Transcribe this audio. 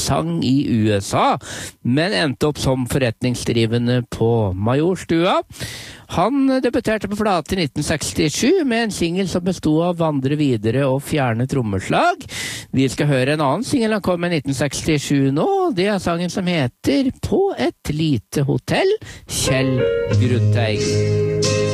sang i USA, men endte opp som forretningsdrivende på Majorstua. Han debuterte på plate i 1967 med en single som bestod av Vandre videre og Fjerne trommeslag. Vi skal høre en annen single han kom med i 1967 nå, det er sangen som heter På et lite hotell, Kjell Grunteig.